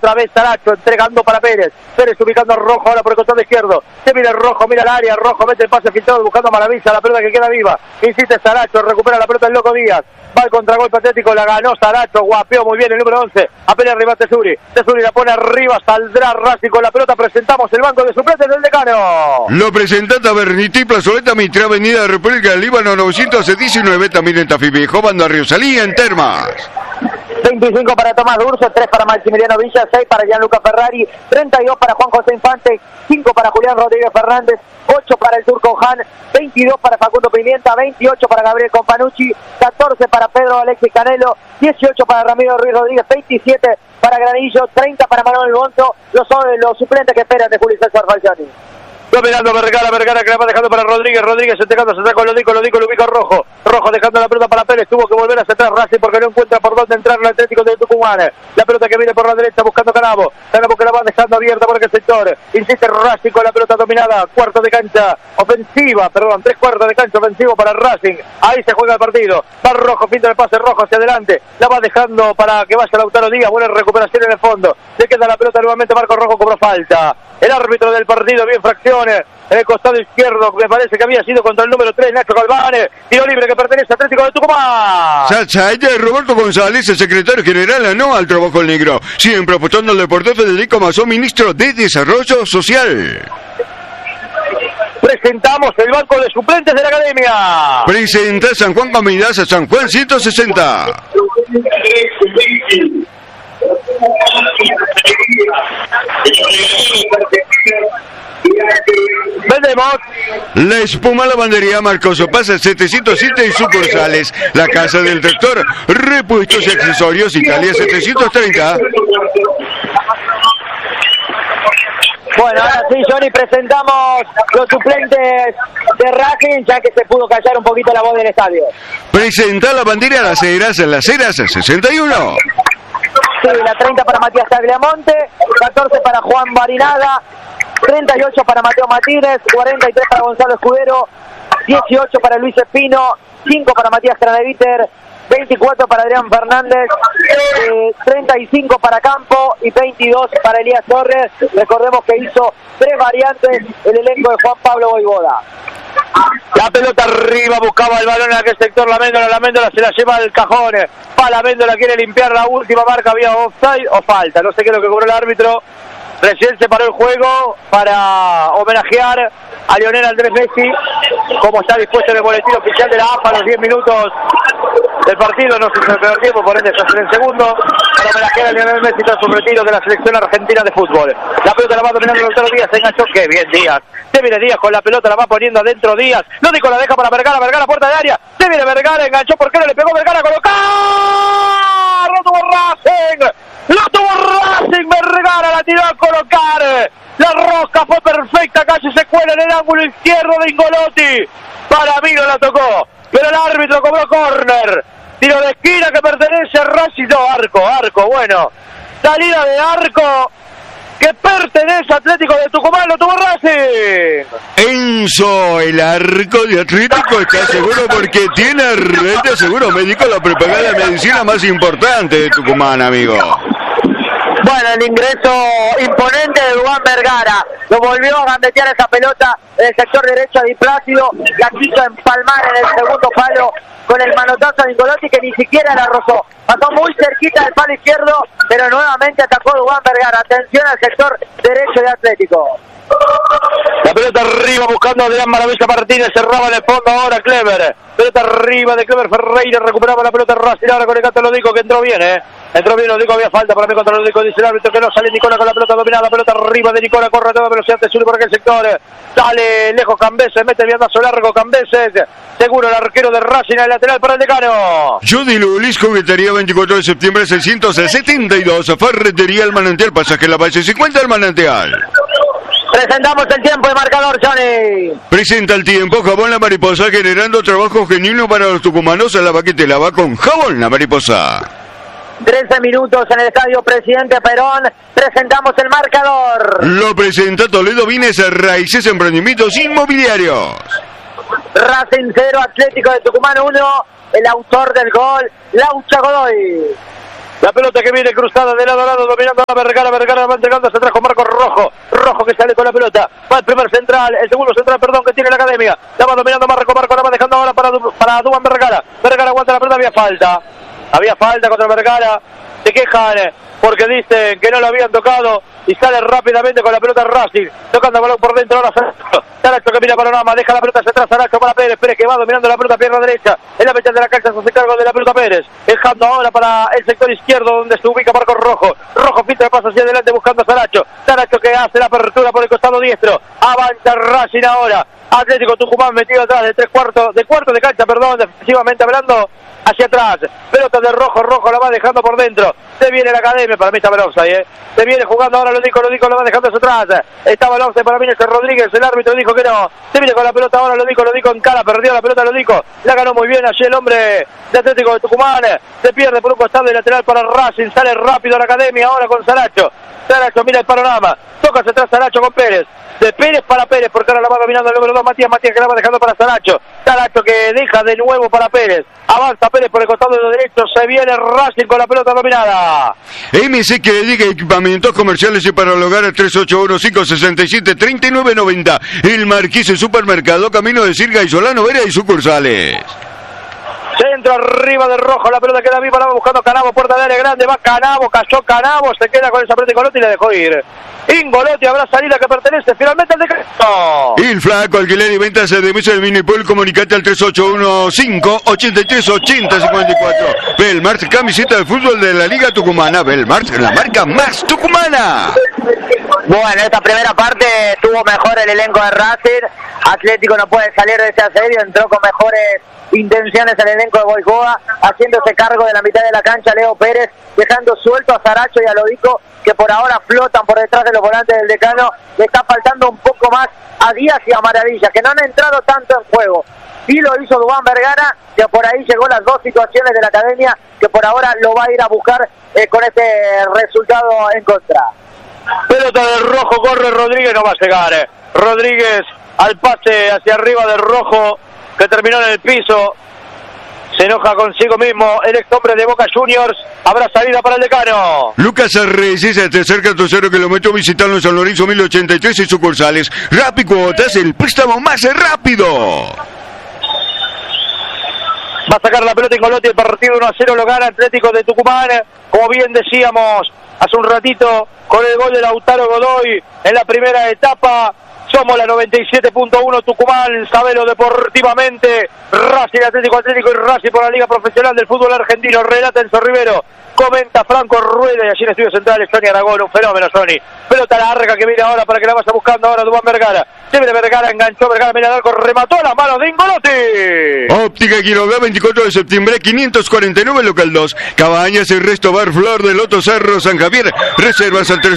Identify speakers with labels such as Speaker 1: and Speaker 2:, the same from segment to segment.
Speaker 1: otra vez Saracho entregando para Pérez. Pérez ubicando a Rojo ahora por el costado izquierdo. Se mira Rojo, mira el área. Rojo mete el pase filtrado buscando a Maravilla. La pelota que queda viva. Insiste Saracho, recupera la pelota el Loco Díaz. Va el contragolpe Atlético, la ganó Saracho, guapeó muy bien el número 11. Apenas arriba Tesuri. Tesuri la pone arriba, saldrá Racing con la pelota. Presentamos el banco de suplentes del decano.
Speaker 2: Lo presenta Tabernití, Plazoleta Mitre, Avenida República del Líbano 919, también en Tafí Viejo, Banda Río Salí, en Termas.
Speaker 1: 25 para Tomás Durso, 3 para Maximiliano Villa, 6 para Gianluca Ferrari, 32 para Juan José Infante, 5 para Julián Rodríguez Fernández, 8 para el Turco Han, 22 para Facundo Pimienta, 28 para Gabriel Companucci, 14 para Pedro Alexis Canelo, 18 para Ramiro Ruiz Rodríguez, 27 para Granillo, 30 para Manuel Bonzo, los suplentes que esperan de Julio César Falcioni. Dominando Vergara que la va dejando para Rodríguez entregando, se saca Lodico, lo ubica Rojo dejando la pelota para Pérez, tuvo que volver hacia atrás Racing porque no encuentra por dónde entrar el Atlético de Tucumán. La pelota que viene por la derecha buscando Canabo que la va dejando abierta por aquel sector. Insiste Racing con la pelota dominada, cuarto de cancha ofensiva, 3/4 de cancha ofensivo para Racing. Ahí se juega el partido. Va Rojo, pinta el pase Rojo hacia adelante, la va dejando para que vaya Lautaro Díaz, buena recuperación en el fondo. Le queda la pelota nuevamente, Marco Rojo cobró falta. El árbitro del partido, bien fracciones, en el costado izquierdo, me parece que había sido contra el número 3, Nacho Galván, tiro libre que pertenece a Atlético de Tucumán.
Speaker 2: Roberto González, el secretario general, no al trabajo al negro, siempre apostando al deporte. Federico Mazón, ministro de Desarrollo Social.
Speaker 1: Presentamos el banco de suplentes de la academia.
Speaker 2: Presenta San Juan Comidas a San Juan 160.
Speaker 1: Vendemos
Speaker 2: la espuma lavandería Marcos Pasa 707 y sucursales. La casa del tractor, repuestos y accesorios Italia 730.
Speaker 1: Bueno, ahora sí, Johnny, presentamos los suplentes de Racing, ya que se pudo callar un poquito la voz del estadio.
Speaker 2: Presenta la bandera Las Heras 61.
Speaker 1: Sí, la 30 para Matías Tagliamonte, 14 para Juan Barinaga, 38 para Mateo Martínez, 43 para Gonzalo Escudero, 18 para Luis Espino, 5 para Matías Craneviter, 24 para Adrián Fernández, 35 para Campo y 22 para Elías Torres. Recordemos que hizo 3 variantes el elenco de Juan Pablo Voivoda. La pelota arriba, buscaba el balón en aquel sector, la Méndola se la lleva al cajón. La Méndola quiere limpiar la última marca, había offside o falta, no sé qué es lo que cobró el árbitro. Recién se paró el juego para homenajear a Lionel Andrés Messi, como está dispuesto en el boletín oficial de la AFA, los 10 minutos del partido, no se hizo el primer tiempo, por ende se hace el segundo, para homenajear a Lionel Messi tras su retiro de la selección argentina de fútbol. La pelota la va dominando Lautaro Díaz, se enganchó, qué bien Díaz, se viene Díaz con la pelota, la va poniendo adentro Díaz, Lódico la deja para Vergara, puerta de área, se viene Vergara, enganchó, ¿por qué no le pegó Vergara? ¡Colocar! ¡Lo tuvo Racing! Vergara la tiró a colocar, la rosca fue perfecta, casi se cuela en el ángulo izquierdo de Ingolotti, para mí no la tocó, pero el árbitro cobró córner, tiro de esquina que pertenece a Racing, no, arco, bueno, salida de arco que pertenece a Atlético de Tucumán, lo tuvo Racing.
Speaker 2: Enzo, el arco de Atlético está seguro porque tiene red de seguro médico, la propaganda de medicina más importante de Tucumán, amigo.
Speaker 1: Bueno, el ingreso imponente de Duván Vergara, lo volvió a gambetear esa pelota en el sector derecho a Di Plácido, la quiso empalmar en el segundo palo con el manotazo de Ingolotti que ni siquiera la rozó, pasó muy cerquita del palo izquierdo, pero nuevamente atacó Duván Vergara. Atención al sector derecho de Atlético. La pelota arriba buscando a Adrián Maravilla Martínez, cerraba en el fondo ahora Clever. Pelota arriba de Clever Ferreira, recuperaba la pelota Racing ahora con el canto Lodico que entró bien, entró bien Lodico, había falta para mí contra Lodico, dice el árbitro que no, sale Nicola con la pelota dominada, la pelota arriba de Nicola, corre a toda velocidad, te sube por aquel sector, sale lejos Cambeses, mete el viandazo largo Cambeses, seguro el arquero de Racing al lateral para el decano.
Speaker 2: Judy Lulis, juguetería 24 de septiembre 672, ferretería El Manantial, pasaje La Valle 50 El Manantial.
Speaker 1: Presentamos el tiempo de marcador, Johnny.
Speaker 2: Presenta el tiempo, Jabón La Mariposa, generando trabajo genuino para los tucumanos. A la vaquete lava con Jabón La Mariposa.
Speaker 1: 13 minutos en el estadio Presidente Perón. Presentamos el marcador.
Speaker 2: Lo presenta Toledo Bienes Raíces, Emprendimientos Inmobiliarios.
Speaker 1: Racing 0, Atlético de Tucumán 1. El autor del gol, Laucha Godoy.
Speaker 3: La pelota que viene cruzada de lado a lado, dominando a Vergara. Vergara va entregando hacia atrás con Marcos Rojo. Rojo que sale con la pelota. Va el primer central, el segundo central, perdón, que tiene la Academia. La va dominando Marco. Marco la va dejando ahora para Duván Vergara. Vergara aguanta la pelota, había falta. Había falta contra Vergara. Se quejan porque dicen que no lo habían tocado. Y sale rápidamente con la pelota Racing. Tocando el balón por dentro ahora Saracho que mira panorama. Deja la pelota hacia atrás. Saracho para Pérez. Pérez que va dominando la pelota pierna derecha. En la mitad de la cancha se hace cargo de la pelota Pérez. Dejando ahora para el sector izquierdo donde se ubica Marcos Rojo. Rojo pinta de paso hacia adelante buscando a Saracho. Saracho que hace la apertura por el costado diestro. Avanza Racing ahora. Atlético Tucumán metido atrás de cuarto de cancha, perdón, defensivamente hablando, hacia atrás. Pelota de Rojo, Rojo la va dejando por dentro. Se viene la Academia, para mí está offside, Se viene jugando ahora Lodico la va dejando hacia atrás. Estaba el offside para mí, ese Rodríguez, el árbitro dijo que no. Se viene con la pelota ahora Lodico en cara, perdió la pelota Lodico. La ganó muy bien allí el hombre de Atlético de Tucumán. Se pierde por un costado de lateral para Racing, sale rápido la Academia ahora con Saracho. Saracho mira el panorama, toca hacia atrás Saracho con Pérez. De Pérez para Pérez, porque ahora la va dominando el número 2 Matías que la va dejando para Saracho. Saracho que deja de nuevo para Pérez. Avanza Pérez por el costado de derecho. Se viene Racing con la pelota dominada.
Speaker 2: MC que dedica equipamientos comerciales y para el hogar al 3815673990. El Marqués Supermercado, camino de Sirga y Solano Vera y sucursales.
Speaker 3: Centro arriba de Rojo, la pelota queda viva, la va buscando Canavo, puerta de área grande, va Canavo, cayó Canavo, se queda con esa pelota Ingolotti y le dejó ir. Ingolotti, habrá salida que pertenece finalmente al decreto.
Speaker 2: El Flaco, alquiler y ventas de mesa de Minipol, comunicate al 3815-838054. Belmart, camiseta de fútbol de la Liga Tucumana. Belmart, la marca más tucumana.
Speaker 1: Bueno, esta primera parte estuvo mejor el elenco de Racing. Atlético no puede salir de ese asedio, entró con mejores intenciones el elenco de Boicoa, haciéndose cargo de la mitad de la cancha Leo Pérez, dejando suelto a Saracho y a Lodico, que por ahora flotan por detrás de los volantes del Decano. Le está faltando un poco más a Díaz y a Maravilla, que no han entrado tanto en juego. Sí lo hizo Duván Vergara, que por ahí llegó las dos situaciones de la Academia, que por ahora lo va a ir a buscar con este resultado en contra.
Speaker 3: Pelota de Rojo, corre Rodríguez, no va a llegar. Rodríguez al pase hacia arriba de Rojo, que terminó en el piso. Se enoja consigo mismo el ex hombre de Boca Juniors. Habrá salida para el Decano.
Speaker 2: Lucas Arreyes, te acerca a tu 0 kilómetro, visitarlo en San Lorenzo 1083 y sucursales. Rappi Cuotas, el préstamo más rápido.
Speaker 3: Va a sacar la pelota Ingolotti, el partido 1-0 lo gana Atlético de Tucumán. Como bien decíamos hace un ratito, con el gol de Lautaro Godoy en la primera etapa. Somos la 97.1 Tucumán, sabelo deportivamente. Racing, Atlético y Racing por la Liga Profesional del Fútbol Argentino. Relata Enzo Rivero, comenta Franco Rueda y allí en Estudios Centrales Sony Aragón, un fenómeno Sony. Pelota larga que viene ahora para que la vaya buscando ahora Duván Vergara. Se viene Vergara, enganchó Vergara, mira el arco, remató las manos de Ingolotti.
Speaker 2: Óptica Quiroga, 24 de septiembre, 549, local 2. Cabañas, el Resto Bar, Flor del Loto, Cerro, San Javier. Reservas al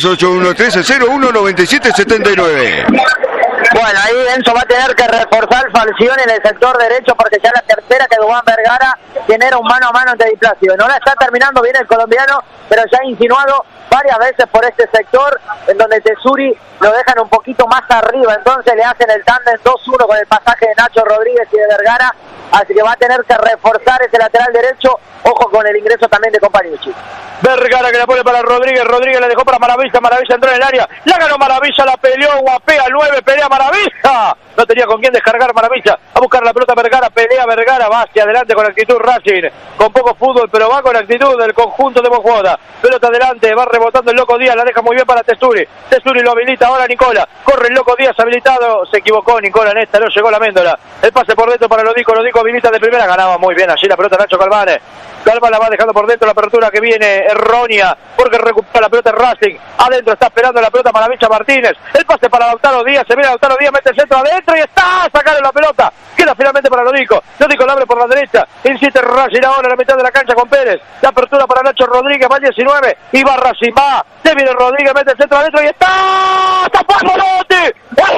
Speaker 2: 3813019779.
Speaker 1: Bueno, ahí Enzo va a tener que reforzar Falcione en el sector derecho, porque ya la tercera que Duván Vergara genera un mano a mano ante Di Placido. No la está terminando bien el colombiano, pero ya ha insinuado varias veces por este sector, en donde Tesuri lo dejan un poquito más arriba, entonces le hacen el tándem 2-1 con el pasaje de Nacho Rodríguez y de Vergara, así que va a tener que reforzar ese lateral derecho, ojo con el ingreso también de Compañucci.
Speaker 3: Vergara que la pone para Rodríguez, Rodríguez le dejó para Maravilla, Maravilla entró en el área, la ganó Maravilla, la peleó, guapea 9, pelea Maravilla, no tenía con quién descargar Maravilla, a buscar la pelota Vergara, pelea Vergara, va hacia adelante con actitud Racing, con poco fútbol, pero va con actitud del conjunto de Bojuada, pelota adelante, va rebotando el Loco Díaz, la deja muy bien para Tesuri, Tesuri lo habilita ahora Nicola, corre el Loco Díaz habilitado, se equivocó Nicola en esta, no llegó la Méndola, el pase por dentro para Lodico habilita de primera, ganaba muy bien allí la pelota Nacho Calvane. Calva la va dejando por dentro, la apertura que viene errónea, porque recupera la pelota Racing, adentro está esperando la pelota Maravilla Martínez, el pase para Lautaro Díaz, se viene Lautaro Díaz, mete el centro adentro y está, sacaron la pelota, queda finalmente para Lodico la abre por la derecha, insiste Racing ahora en la mitad de la cancha con Pérez, la apertura para Nacho Rodríguez, va 19, y va Racing, va, se viene Rodríguez, mete el centro adentro y está, ¡tapó Ingolotti!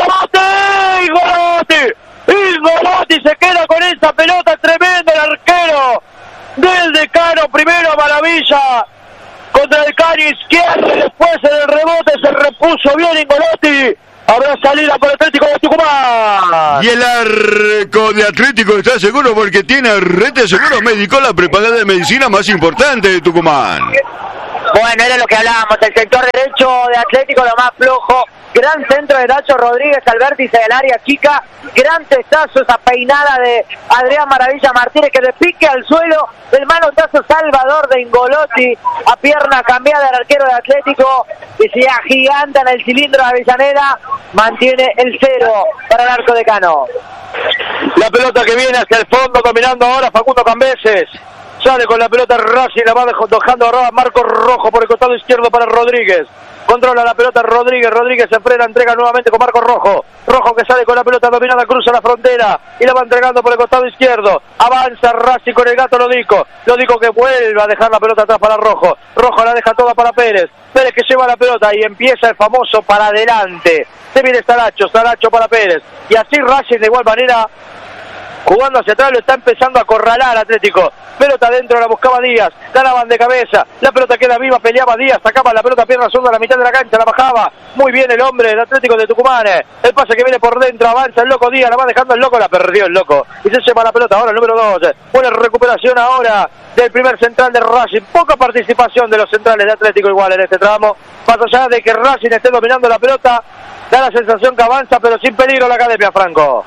Speaker 3: Ingolotti se queda con esa pelota tremenda, el arquero del Decano, primero Maravilla contra el caño izquierdo y después en el rebote se repuso bien Ingolotti, Habrá salida por Atlético de Tucumán.
Speaker 2: Y el arco de Atlético está seguro porque tiene red de seguro médico, la prepagada de medicina más importante de Tucumán.
Speaker 1: Bueno, era lo que hablábamos, el sector derecho de Atlético lo más flojo. Gran centro de Nacho Rodríguez al vértice del área chica. Gran testazo, esa peinada de Adrián Maravilla Martínez que le pique al suelo. El manotazo Salvador de Ingolotti a pierna cambiada del arquero de Atlético que se agiganta en el cilindro de Avellaneda. Mantiene el 0 para el arco de Cano.
Speaker 3: La pelota que viene hacia el fondo, dominando ahora Facundo Cambeses. Sale con la pelota Racing, la va dejando ahora Marcos Rojo por el costado izquierdo para Rodríguez. Controla la pelota Rodríguez se frena, entrega nuevamente con Marcos Rojo. Rojo que sale con la pelota dominada, cruza la frontera y la va entregando por el costado izquierdo. Avanza Racing con el gato Lodico que vuelve a dejar la pelota atrás para Rojo. Rojo la deja toda para Pérez. Pérez que lleva la pelota y empieza el famoso para adelante. Se viene Saracho para Pérez. Y así Racing de igual manera, jugando hacia atrás, lo está empezando a acorralar Atlético. Pelota adentro, la buscaba Díaz, ganaban de cabeza, la pelota queda viva, peleaba Díaz, sacaba la pelota pierna zurda a la mitad de la cancha, la bajaba, muy bien el hombre del Atlético de Tucumán, el pase que viene por dentro, avanza el loco Díaz, la va dejando el loco, la perdió el loco, y se lleva la pelota ahora el número 2, buena recuperación ahora del primer central de Racing, poca participación de los centrales de Atlético igual en este tramo, más allá de que Racing esté dominando la pelota, da la sensación que avanza, pero sin peligro la academia, Franco.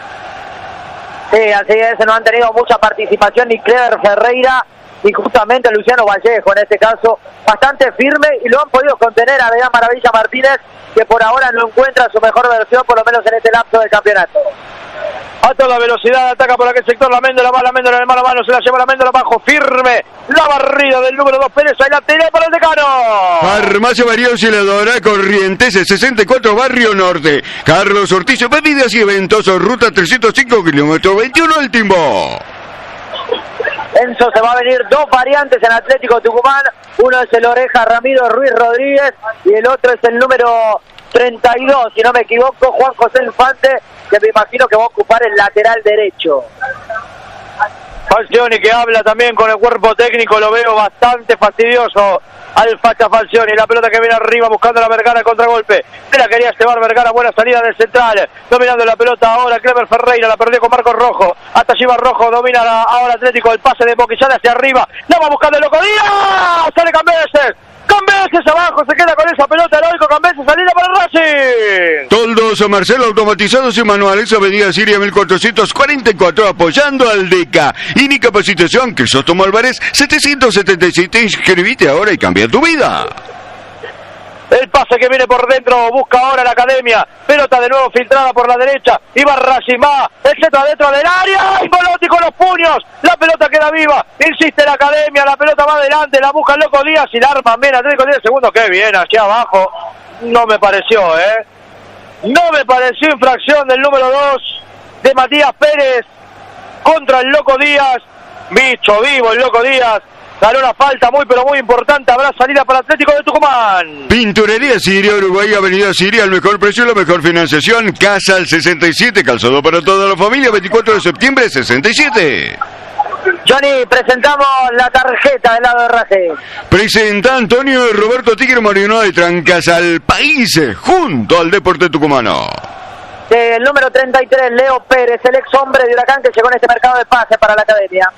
Speaker 1: Sí, así es, no han tenido mucha participación ni Clever Ferreira ni justamente Luciano Vallejo en este caso, bastante firme y lo han podido contener a Adrián Maravilla Martínez, que por ahora no encuentra su mejor versión, por lo menos en este lapso del campeonato.
Speaker 3: A toda velocidad ataca por aquel sector la Méndola, va la Méndola en el mano a mano, se la lleva la Méndola abajo, firme, la barrida del número 2 Pérez, ahí la tiene para el Decano.
Speaker 2: Farmacia María Auxiliadora, Corrientes, 64 Barrio Norte. Carlos Ortiz, bebidas y eventos, ruta 305 kilómetros 21 el Timbo.
Speaker 1: Enzo, se va a venir dos variantes en Atlético Tucumán, uno es el Oreja Ramiro Ruiz Rodríguez y el otro es el número 32, si no me equivoco, Juan José Infante, que me imagino que va a ocupar el lateral derecho.
Speaker 3: Falcioni que habla también con el cuerpo técnico, lo veo bastante fastidioso al facha Falcioni, la pelota que viene arriba buscando la Vergara, el contragolpe, se la quería llevar Vergara, buena salida del central, dominando la pelota ahora Clever Ferreira, la perdió con Marcos Rojo, hasta Chiva Rojo, domina ahora Atlético, el pase de Boquillán hacia arriba, la va buscando el loco Díaz, sale Cambeses abajo, se queda con esa pelota, heroico Cambeses, salida para Racing.
Speaker 2: Toldos Marcelo, automatizados y manuales, Avenida Siria 1444, apoyando al DECA. Incapacitación, Crisóstomo Álvarez, 777, inscribite ahora y cambia tu vida.
Speaker 3: El pase que viene por dentro, busca ahora la academia, pelota de nuevo filtrada por la derecha, y va Racing, va, el centro adentro del área, y Ingolotti con los puños, la pelota queda viva, insiste la academia, la pelota va adelante, la busca el loco Díaz, y la arman bien, Atlético 10 segundos, qué bien, aquí abajo, no me pareció, no me pareció infracción del número 2 de Matías Pérez, contra el loco Díaz, bicho vivo el loco Díaz, ganó una falta muy pero muy importante, habrá salida para Atlético de Tucumán.
Speaker 2: Pinturería Siria, Uruguay, Avenida Siria, el mejor precio y la mejor financiación. Casa al 67, calzado para toda la familia, 24 de septiembre, 67.
Speaker 1: Johnny, presentamos la tarjeta del lado de Racing.
Speaker 2: Presenta Antonio Roberto Tigre Moreno de Trancas al país, junto al Deporte Tucumano.
Speaker 1: El número 33, Leo Pérez, el ex hombre de Huracán que llegó en este mercado de pase para la academia.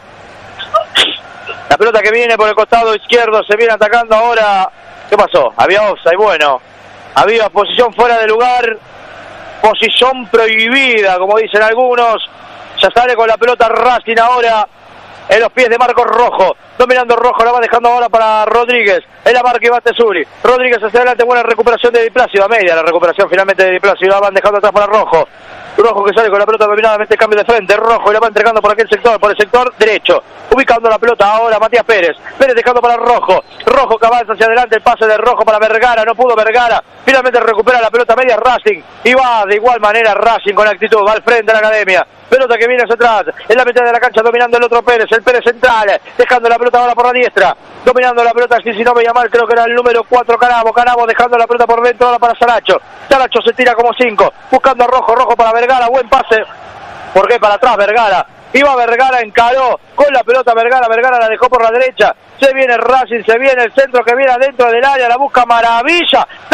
Speaker 3: La pelota que viene por el costado izquierdo, se viene atacando ahora. ¿Qué pasó? Había offside, bueno. Había posición fuera de lugar, posición prohibida, como dicen algunos. Ya sale con la pelota Racing ahora en los pies de Marcos Rojo. Dominando Rojo, la va dejando ahora para Rodríguez. En la marca y va Tesuri. Rodríguez hacia adelante, buena recuperación de Di Plácido. A media la recuperación finalmente de Di Plácido. La van dejando atrás para Rojo. Rojo que sale con la pelota dominadamente, cambio de frente. Rojo y la va entregando por aquel sector, por el sector derecho. Ubicando la pelota ahora Matías Pérez. Pérez dejando para Rojo. Rojo que avanza hacia adelante, el pase de Rojo para Vergara. No pudo Vergara. Finalmente recupera la pelota media Racing. Y va de igual manera Racing con actitud. Va al frente de la academia. Pelota que viene hacia atrás. En la mitad de la cancha dominando el otro Pérez. El Pérez central. Dejando la pelota ahora por la diestra. Dominando la pelota, si no me llama mal, creo que era el número 4 Canavo. Canavo dejando la pelota por dentro ahora para Saracho. Saracho se tira como 5. Buscando a Rojo. Rojo para Vergara. Buen pase. ¿Por qué para atrás Vergara? Iba Vergara, encaró con la pelota Vergara la dejó por la derecha. Se viene Racing, se viene el centro que viene adentro del área, la busca Maravilla.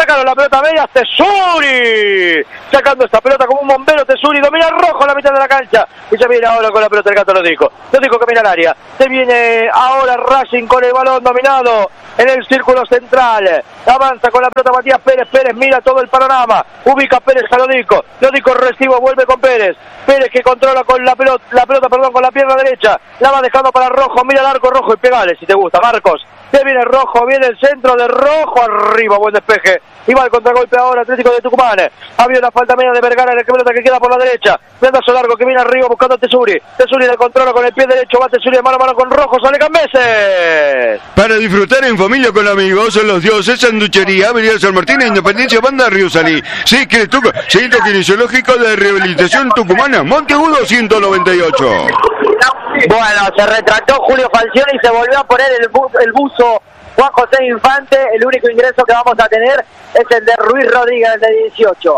Speaker 3: Sacaron la pelota media, Tesuri. Sacando esta pelota como un bombero, Tesuri. Domina Rojo en la mitad de la cancha. Y se viene ahora con la pelota el Gato Lodico. Lodico que mira al área. Se viene ahora Racing con el balón dominado en el círculo central. Avanza con la pelota Matías Pérez. Pérez mira todo el panorama. Ubica Pérez a Lodico. Lodico recibe, vuelve con Pérez. Pérez que controla con la pelota, con la pierna derecha. La va dejando para Rojo. Mira el arco Rojo y pegale si te gusta, Marcos. Se viene Rojo, viene el centro de Rojo, arriba, buen despeje. Y va el contragolpe ahora, Atlético de Tucumán. Había una falta media de Vergara en el pelota que queda por la derecha. Pedazo largo que viene arriba buscando a Tesuri. Tesuri le controla con el pie derecho, va Tesuri de mano a mano con Rojo, sale Cambeses.
Speaker 2: Para disfrutar en familia con amigos, Los Dioses, Sanduchería, Avenida San Martín, Independencia, Banda Río Salí. Sí, que Centro Kinesiológico de Rehabilitación Tucumana, Monteagudo 198.
Speaker 1: Bueno, se retractó Julio Falcioni y se volvió a poner el buzo Juan José Infante. El único ingreso que vamos a tener es el de Ruiz Rodríguez, el de 18.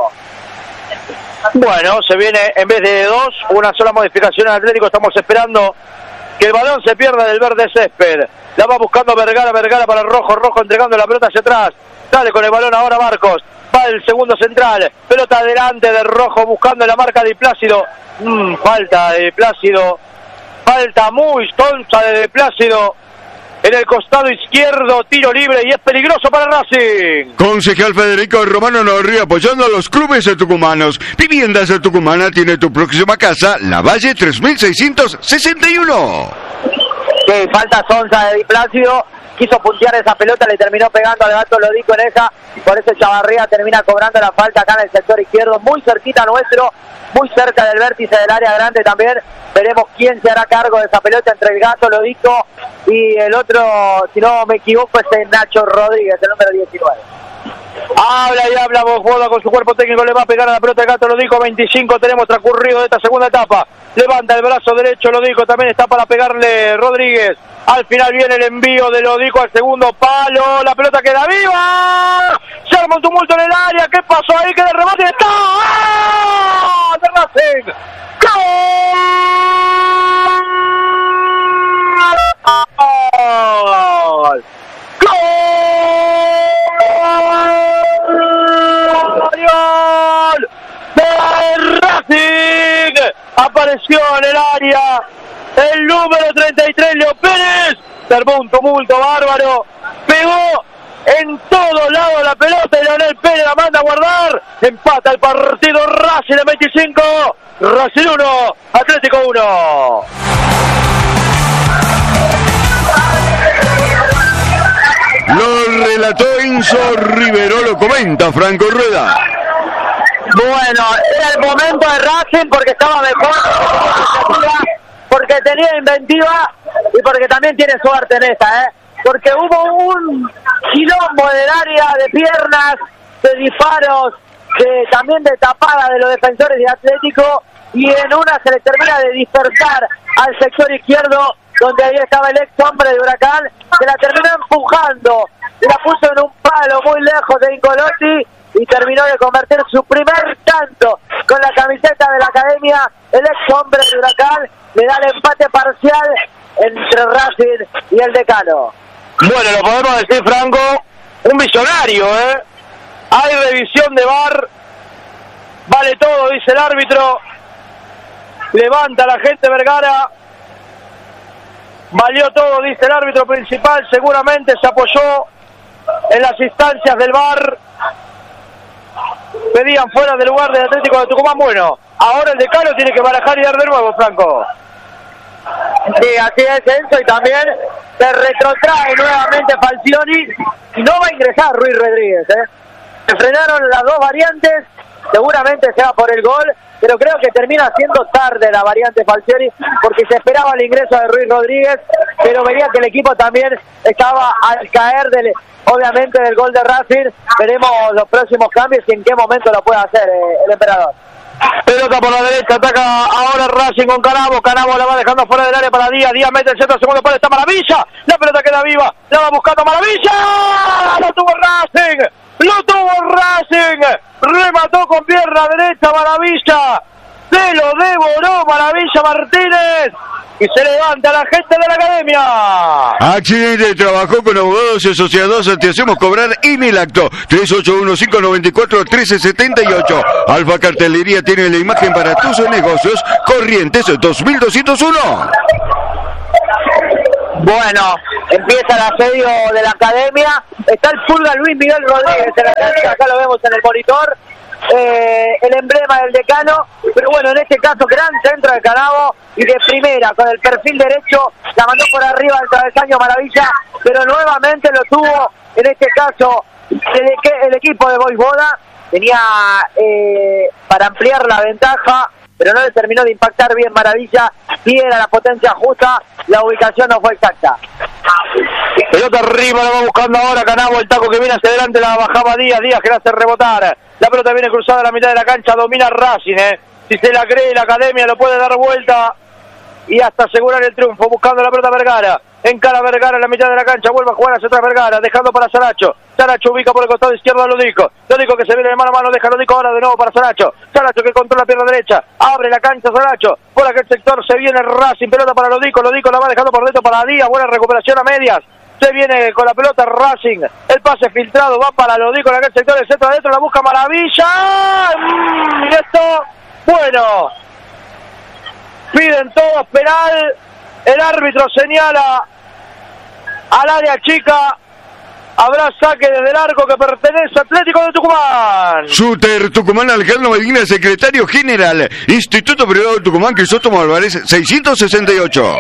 Speaker 3: Bueno, se viene en vez de 2, una sola modificación en Atlético. Estamos esperando que el balón se pierda del verde césped. La va buscando Vergara para Rojo entregando la pelota hacia atrás. Sale con el balón ahora Marcos. Va el segundo central. Pelota adelante de Rojo buscando la marca de Plácido. Falta de Plácido. Falta muy tonta de Plácido en el costado izquierdo, tiro libre y es peligroso para Racing.
Speaker 2: Concejal Federico Romano Norri apoyando a los clubes tucumanos. Viviendas de Tucumana tiene tu próxima casa, La Valle 3661.
Speaker 1: Sí, falta sonza de Di Plácido. Quiso puntear esa pelota, le terminó pegando al Gato Lodico en esa. Por eso Chavarría termina cobrando la falta acá en el sector izquierdo, muy cerquita nuestro, muy cerca del vértice del área grande también. Veremos quién se hará cargo de esa pelota entre el Gato Lodico y el otro, si no me equivoco, es el Nacho Rodríguez, el número 19.
Speaker 3: Habla y habla Boda con su cuerpo técnico, le va a pegar a la pelota de Gato Lodico. 25 tenemos transcurrido de esta segunda etapa. Levanta el brazo derecho Lodico, también está para pegarle Rodríguez. Al final viene el envío de Lodico al segundo palo, la pelota queda viva. Se arma un tumulto en el área, ¿qué pasó ahí? Que de remate está. ¡Ah! ¡De Racing! ¡Gol! ¡Gol! ¡De Racing! Apareció en el área el número 33, Leo Pérez. Se armó un tumulto bárbaro. Pegó en todos lados la pelota y Leonel Pérez la manda a guardar. Empata el partido Racing en 25. Racing 1, Atlético 1.
Speaker 2: Lo relató Enzo Rivero, lo comenta Franco Rueda.
Speaker 1: Bueno, era el momento de Racing porque estaba mejor, porque tenía inventiva y porque también tiene suerte en esta, porque hubo un quilombo del área de piernas, de disparos, también de tapada de los defensores de Atlético, y en una se le termina de dispersar al sector izquierdo, donde ahí estaba el ex hombre de Huracán, se la terminó empujando, se la puso en un palo muy lejos de Incolotti, y terminó de convertir su primer tanto con la camiseta de la academia. El ex hombre de Huracán le da el empate parcial entre Racing y el Decano.
Speaker 3: Bueno, lo podemos decir, Franco, un visionario, Hay revisión de VAR, vale todo, dice el árbitro. Levanta la gente Vergara, valió todo, dice el árbitro principal. Seguramente se apoyó en las instancias del VAR. Pedían fuera del lugar del Atlético de Tucumán. Bueno, ahora el Decano tiene que barajar y dar de nuevo, Franco.
Speaker 1: Sí, así es, Enzo, y también se retrotrae nuevamente Falcioni y no va a ingresar Ruiz Rodríguez, Se frenaron las dos variantes, seguramente se va por el gol, pero creo que termina siendo tarde la variante Falcioni porque se esperaba el ingreso de Ruiz Rodríguez, pero veía que el equipo también estaba al caer obviamente del gol de Racing. Veremos los próximos cambios y en qué momento lo puede hacer el emperador.
Speaker 3: Pelota por la derecha, ataca ahora Racing con Canavo. Canavo la va dejando fuera del área para Díaz. Díaz mete el centro, segundo palo, está Maravilla. La pelota queda viva, la va buscando Maravilla. Lo tuvo Racing, lo tuvo Racing. Remató con pierna derecha Maravilla. Se lo devoró Maravilla Martínez. y se levanta la gente de la academia.
Speaker 2: Accidente de trabajo con abogados y asociados. Te hacemos cobrar en el acto. 381-594-1378. Alfa Cartelería tiene la imagen para tus negocios. Corrientes 2201.
Speaker 1: Bueno, empieza el asedio de la academia. Está el Pulga Luis Miguel Rodríguez en la cancha, acá lo vemos en el monitor. El emblema del decano, pero bueno, en este caso gran centro de Canavo y de primera con el perfil derecho, la mandó por arriba del travesaño Maravilla, pero nuevamente lo tuvo en este caso el equipo de Voivoda. Tenía para ampliar la ventaja, pero no le terminó de impactar bien Maravilla. Sí era la potencia justa, la ubicación no fue exacta.
Speaker 3: Pelota arriba, la va buscando ahora Canavo, el taco que viene hacia adelante, la bajaba Díaz que la hace rebotar. La pelota viene cruzada a la mitad de la cancha, domina Racing, Si se la cree la academia lo puede dar vuelta y hasta asegurar el triunfo, buscando la pelota Vergara. Encara Vergara en la mitad de la cancha, vuelve a jugar hacia atrás Vergara, dejando para Saracho. Saracho ubica por el costado izquierdo a Lodico. Lodico que se viene de mano a mano, deja Lodico ahora de nuevo para Saracho. Saracho que controla la pierna derecha, abre la cancha Saracho. Por aquel sector se viene Racing, pelota para Lodico. Lodico la va dejando por dentro para Díaz, buena recuperación a medias. Se viene con la pelota Racing, el pase filtrado va para Lodico en aquel sector, el centro adentro, la busca Maravilla. Y esto, bueno, piden todos penal. El árbitro señala al área chica. Habrá saque desde el arco que pertenece a Atlético de Tucumán.
Speaker 2: Shooter Tucumán, Alejandro Medina, secretario general, Instituto Privado de Tucumán, Crisóstomo Álvarez, 668.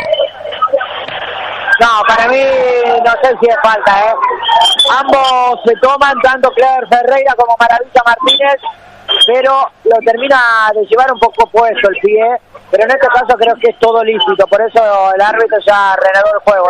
Speaker 1: No, para mí no sé si es falta, Ambos se toman, tanto Clever Ferreira como Maravilla Martínez, pero lo termina de llevar un poco puesto el pie, pero en este caso creo que es todo lícito, por eso el árbitro ya reanudó el juego.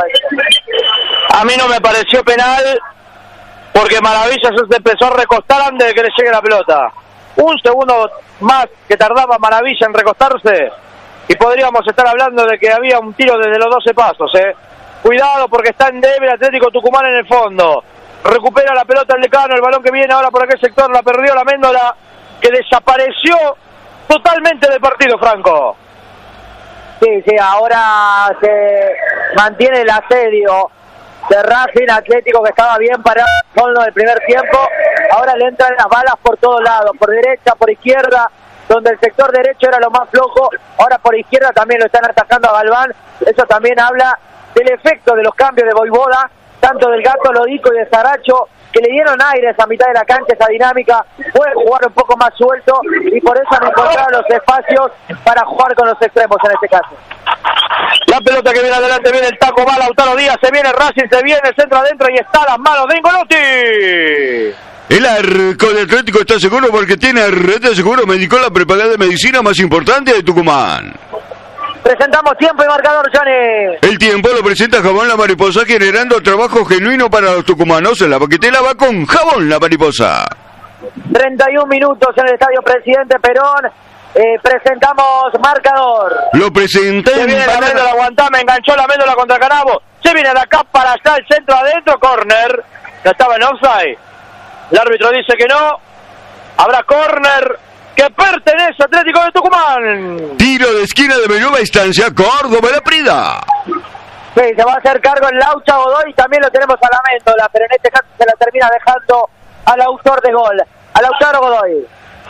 Speaker 3: A mí no me pareció penal, porque Maravilla se empezó a recostar antes de que le llegue la pelota. Un segundo más que tardaba Maravilla en recostarse, y podríamos estar hablando de que había un tiro desde los 12 pasos, Cuidado porque está en débil Atlético Tucumán en el fondo. Recupera la pelota el decano, el balón que viene ahora por aquel sector, la perdió la Méndola, que desapareció totalmente del partido, Franco.
Speaker 1: Sí, ahora se mantiene el asedio de Racing. Atlético que estaba bien parado en el fondo del primer tiempo. Ahora le entran las balas por todos lados, por derecha, por izquierda, donde el sector derecho era lo más flojo. Ahora por izquierda también lo están atacando a Galván. Eso también habla del efecto de los cambios de Voivoda, tanto del Gato Lodico y de Saracho, que le dieron aire a esa mitad de la cancha, esa dinámica. Pueden jugar un poco más suelto y por eso han encontrado los espacios para jugar con los extremos en este caso.
Speaker 3: La pelota que viene adelante, viene el taco, va Lautaro Díaz, se viene Racing, se viene el centro adentro y está a las manos de Ingolotti.
Speaker 2: El arco de Atlético está seguro porque tiene red de seguro médico, la prepagada de medicina más importante de Tucumán.
Speaker 1: Presentamos tiempo y marcador, Johnny.
Speaker 2: El tiempo lo presenta Jabón La Mariposa, generando trabajo genuino para los tucumanos. La baquetela va con Jabón La Mariposa.
Speaker 1: 31 minutos en el Estadio Presidente Perón. Presentamos marcador.
Speaker 2: Lo presenta.
Speaker 3: Se viene la Méndola, aguantame, enganchó la Méndola contra Canavo. Se viene de acá para allá, el centro adentro, córner. Ya estaba en offside. El árbitro dice que no. Habrá córner que pertenece a Atlético de Tucumán.
Speaker 2: Tiro de esquina de Nueva Instancia, Córdoba La Prida.
Speaker 1: Sí, se va a hacer cargo el Laucha Godoy, también lo tenemos a la Méndola, pero en este caso se la termina dejando al autor de gol, a Lautaro Godoy.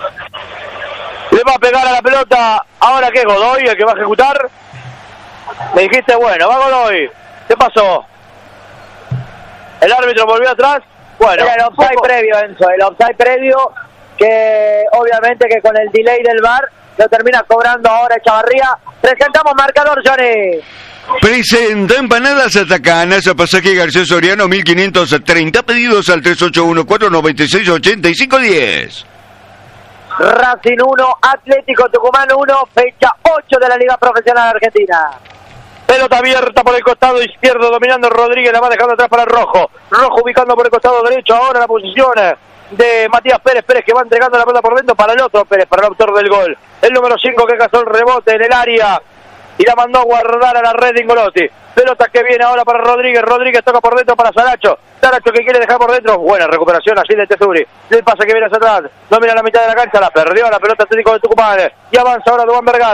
Speaker 3: Le va a pegar a la pelota, ahora que es Godoy el que va a ejecutar. Me dijiste, bueno, va Godoy. ¿Qué pasó? El árbitro volvió atrás. Bueno,
Speaker 1: era el offside previo, Enzo, el offside previo, que obviamente que con el delay del VAR lo termina cobrando ahora Echavarría. Presentamos marcador, Johnny.
Speaker 2: Presenta empanadas atacanas a Pasaje García Soriano 1530, pedidos al 381-496-8510.
Speaker 1: Racing 1, Atlético Tucumán 1, fecha 8 de la Liga Profesional Argentina.
Speaker 3: Pelota abierta por el costado izquierdo, dominando Rodríguez, la va dejando atrás para Rojo. Rojo ubicando por el costado derecho, ahora la posición de Matías Pérez. Pérez que va entregando la pelota por dentro para el otro Pérez, para el autor del gol. El número 5 que cazó el rebote en el área y la mandó a guardar a la red de Ingolotti. Pelota que viene ahora para Rodríguez. Rodríguez toca por dentro para Saracho. Saracho que quiere dejar por dentro. Buena recuperación así de Tesuri. El pase que viene hacia atrás. Domina la mitad de la cancha. La perdió la pelota Atlético de Tucumán. Y avanza ahora Duván Vergara.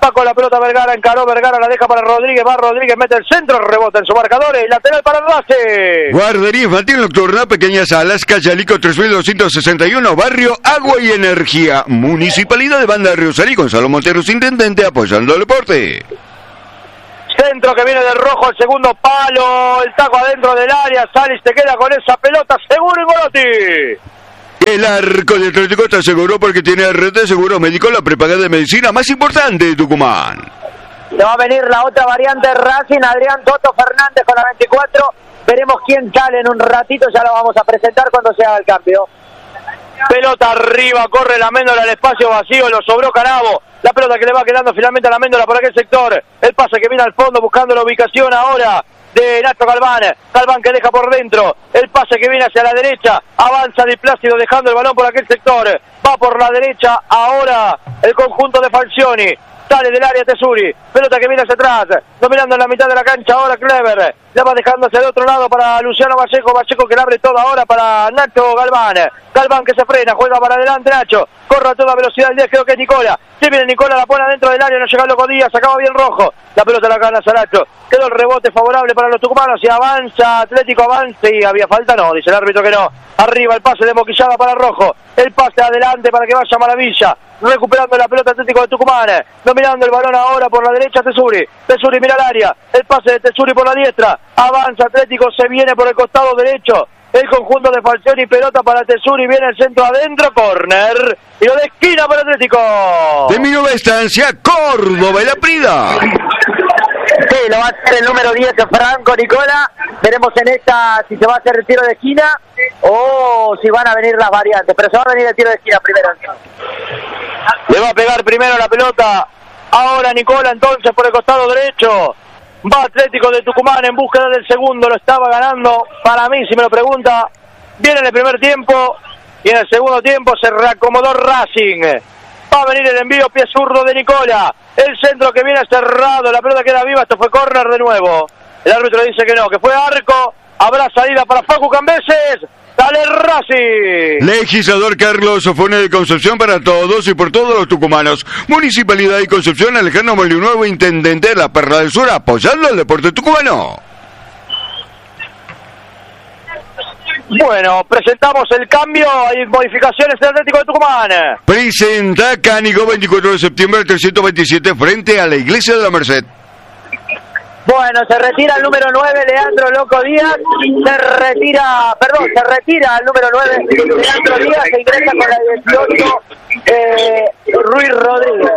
Speaker 3: Va con la pelota Vergara, encaró Vergara, la deja para Rodríguez, va Rodríguez, mete el centro, rebota en su marcador y lateral para el Racing.
Speaker 2: Guardería infantil nocturna, Pequeñas Alas, calle Alico 3261, barrio Agua y Energía, Municipalidad de Banda de Riosarí, Gonzalo Monteros, intendente, apoyando el deporte.
Speaker 3: Centro que viene del rojo, el segundo palo, el taco adentro del área, Salis te queda con esa pelota, seguro y Golotti.
Speaker 2: El arco de Atlético está seguro porque tiene red de seguro médico, la prepaga de medicina más importante de Tucumán.
Speaker 1: Se va a venir la otra variante Racing, Adrián Toto Fernández con la 24. Veremos quién sale en un ratito, ya lo vamos a presentar cuando se haga el cambio.
Speaker 3: Pelota arriba, corre la Méndola al espacio vacío, lo sobró Canavo. La pelota que le va quedando finalmente a la Méndola por aquel sector. El pase que viene al fondo buscando la ubicación ahora de Nacho Galván. Galván que deja por dentro. El pase que viene hacia la derecha. Avanza Di Plácido dejando el balón por aquel sector. Va por la derecha ahora el conjunto de Falcioni. Sale del área Tesuri, pelota que viene hacia atrás, dominando en la mitad de la cancha ahora Clever, la va dejando hacia el otro lado para Luciano Vallejo, Vallejo que la abre toda ahora para Nacho Galván, Galván que se frena, juega para adelante Nacho, corre a toda velocidad el 10, creo que es Nicola, si viene Nicola la pone adentro del área, no llega Loco Díaz, acaba bien Rojo, la pelota la gana Saracho, quedó el rebote favorable para los tucumanos y avanza, Atlético avanza y había falta, no, dice el árbitro que no, arriba el pase de Moquillada para Rojo, el pase adelante para que vaya Maravilla, recuperando la pelota Atlético de Tucumán, dominando el balón ahora por la derecha Tesuri, Tesuri mira el área, el pase de Tesuri por la diestra, avanza Atlético, se viene por el costado derecho, el conjunto de Falcioni, pelota para Tesuri, viene el centro adentro, córner, y lo de esquina para Atlético.
Speaker 2: De mi nueva estancia, Córdoba y La Prida.
Speaker 1: Sí, lo va a hacer el número 10, Franco Nicola. Veremos en esta si se va a hacer el tiro de esquina o si van a venir las variantes, pero se va a venir el tiro de esquina primero.
Speaker 3: Le va a pegar primero la pelota, ahora Nicola entonces por el costado derecho. Va Atlético de Tucumán en búsqueda del segundo, lo estaba ganando, para mí si me lo pregunta, viene en el primer tiempo y en el segundo tiempo se reacomodó Racing. Va a venir el envío pie zurdo de Nicola, el centro que viene cerrado, la pelota queda viva, esto fue córner de nuevo. El árbitro dice que no, que fue arco, habrá salida para Facu Cambeses. ¡Dale Racing!
Speaker 2: Legislador Carlos Ofone de Concepción para todos y por todos los tucumanos. Municipalidad de Concepción, Alejandro Molinuevo, intendente de la Perla del Sur, apoyando al deporte tucumano.
Speaker 3: Bueno, presentamos el cambio, hay modificaciones en Atlético de Tucumán.
Speaker 2: Presenta Cánigo 24 de septiembre del 327 frente a la Iglesia de la Merced.
Speaker 1: Bueno, se retira el número 9, Leandro Loco Díaz, se retira el número 9, Leandro Díaz, se ingresa con la 18, Ruiz Rodríguez.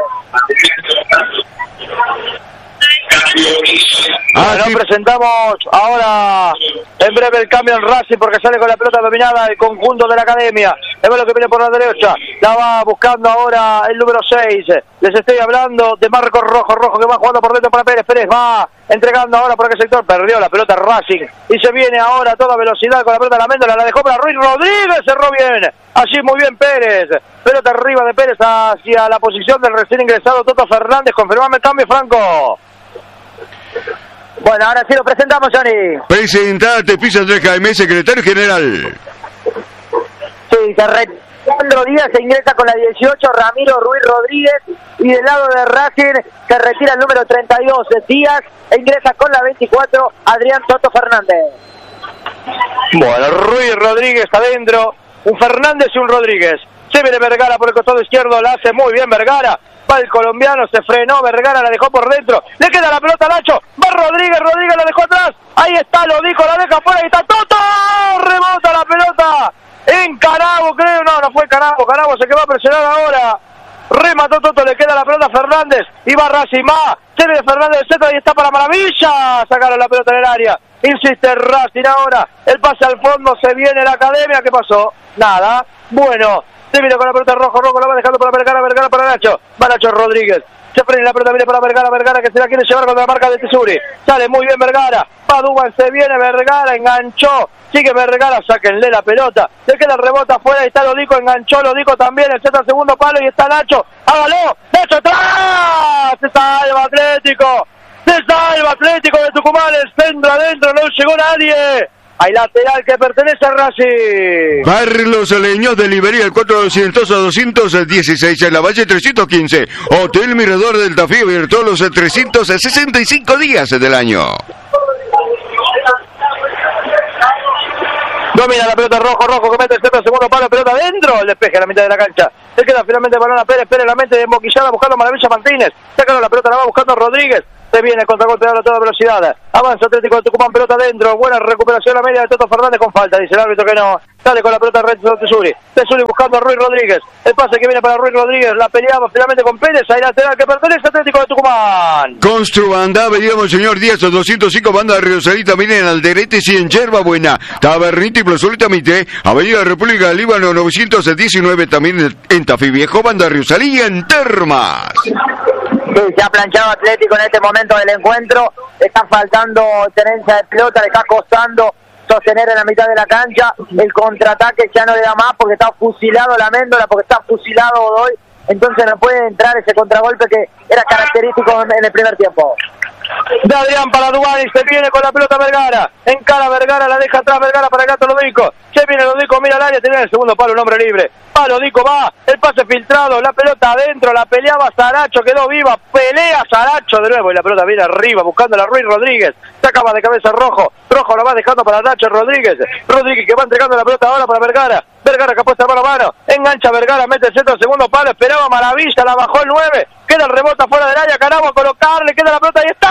Speaker 3: Bueno,
Speaker 2: sí.
Speaker 3: presentamos ahora en breve el cambio en Racing porque sale con la pelota dominada el conjunto de la academia. Es lo que viene por la derecha, la va buscando ahora el número 6. Les estoy hablando de Marcos Rojo que va jugando por dentro para Pérez. Pérez va entregando ahora por aquel sector, perdió la pelota Racing y se viene ahora a toda velocidad con la pelota de la Méndola, la dejó para Ruiz Rodríguez, cerró bien, allí muy bien Pérez, pelota arriba de Pérez hacia la posición del recién ingresado Toto Fernández. Confirmame el cambio, Franco.
Speaker 1: Bueno, ahora sí lo presentamos, Johnny.
Speaker 2: Presentate, Pisa Andrés Jaime, secretario general.
Speaker 1: Sí, Leandro Díaz se ingresa con la 18, Ramiro Ruiz Rodríguez, y del lado de Racing se retira el número 32, Díaz, e ingresa con la 24, Adrián Toto Fernández.
Speaker 3: Bueno, Ruiz Rodríguez adentro, un Fernández y un Rodríguez. Se viene Vergara por el costado izquierdo, la hace muy bien Vergara. Va el colombiano, se frenó, Vergara la dejó por dentro, le queda la pelota a Nacho, va Rodríguez la dejó atrás, ahí está, lo dijo, la deja fuera, ahí está Toto, rebota la pelota, en Canavo creo, no fue Canavo se quedó a presionar ahora, remató Toto, le queda la pelota a Fernández, y va Racing, se viene Fernández del centro, ahí está para Maravilla, sacaron la pelota en el área, insiste Racing ahora, el pase al fondo, se viene la academia, ¿qué pasó? Nada, bueno. Se viene con la pelota Rojo, la va dejando para Vergara para Nacho. Va Nacho Rodríguez. Se frena la pelota, viene para Vergara que se la quiere llevar con la marca de Tesuri. Sale muy bien Vergara. Va Duban, se viene Vergara, enganchó. Sigue Vergara, sáquenle la pelota. Le queda el rebote afuera, ahí está Lodico, enganchó Lodico también. El centro al segundo palo y está Nacho. ¡Hágalo! ¡Nacho atrás! ¡Se salva Atlético! ¡Se salva Atlético de Tucumán! El centro adentro, no llegó nadie. Hay lateral que pertenece a Racing.
Speaker 2: Carlos Leños de Liberia, el 400 a 216 en la Valle 315. Hotel Mirador del Tafí, abierto los 365 días del año.
Speaker 3: Domina la pelota Rojo que mete el centro, segundo palo, pelota adentro, el despeje a la mitad de la cancha. Se queda finalmente el balón a Pérez la mente de Moquillada buscando Maravilla Martínez. Sácalo la pelota, la va buscando Rodríguez. Se viene el contragolpe a toda velocidad. Avanza Atlético de Tucumán, pelota adentro. Buena recuperación a media de Toto Fernández con falta. Dice el árbitro que no. Sale con la pelota Renzo Tesuri. Tesuri buscando a Ruiz Rodríguez. El pase que viene para Ruiz Rodríguez. La peleaba finalmente con Pérez. Hay lateral que pertenece a Atlético de Tucumán.
Speaker 2: Construbanda, Avenida Monseñor Díaz, 205, Banda de Río Salita, miren Alderete, y en Yerba Buena. Tabernita y Plazolita Mite, Avenida República del Líbano, 919, también en Tafí Viejo, Banda de Río Salí, en Termas.
Speaker 1: Sí, se ha planchado Atlético en este momento del encuentro. Está faltando tenencia de pelota, le está costando sostener en la mitad de la cancha. El contraataque ya no le da más porque está fusilado la Méndola, porque está fusilado Godoy. Entonces no puede entrar ese contragolpe que era característico en el primer tiempo.
Speaker 3: De Adrián para Duvani, se viene con la pelota Vergara. Encara Vergara, la deja atrás Vergara para el Gato Lodico. Se viene Lodico, mira el área, tiene el segundo palo, un hombre libre. Va Lodico, va, el pase filtrado, la pelota adentro, la peleaba Saracho, quedó viva, pelea Saracho de nuevo y la pelota viene arriba, buscando a Ruiz Rodríguez. Sacaba de cabeza Rojo la va dejando para Nacho Rodríguez que va entregando la pelota ahora para Vergara que apuesta mano a mano, engancha Vergara, mete el centro al segundo palo, esperaba Maravilla, la bajó el 9, queda el rebote fuera del área, Canabo a colocarle, queda la pelota y está.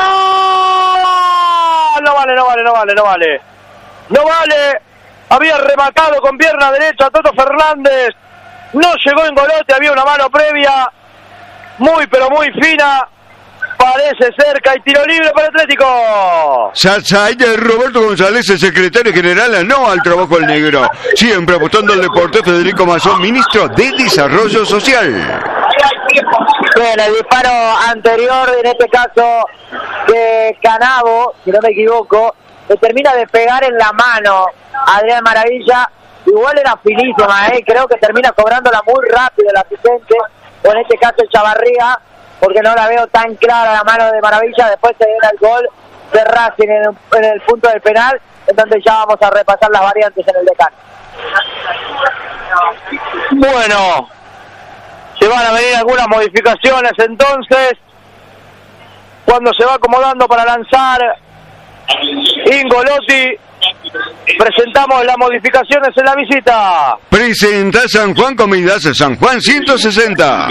Speaker 3: No vale, había rematado con pierna derecha Toto Fernández, no llegó en golote, había una mano previa, muy pero muy fina. Parece cerca y tiro libre para Atlético.
Speaker 2: Roberto González, el secretario general, no al trabajo al negro. Siempre apostando al deporte. Federico Mazón, ministro de Desarrollo Social.
Speaker 1: Bien, el disparo anterior, en este caso de Canabo, si no me equivoco, le termina de pegar en la mano a Adrián Maravilla. Igual era finísima, creo que termina cobrándola muy rápido el asistente, o en este caso el Chavarría, porque no la veo tan clara la mano de Maravilla. Después se viene el gol de Racing en el punto del penal, en donde ya vamos a repasar las variantes en el decano.
Speaker 3: Bueno, se van a venir algunas modificaciones entonces, cuando se va acomodando para lanzar Ingolotti. Presentamos las modificaciones en la visita.
Speaker 2: Presenta San Juan Comidas, San Juan 160.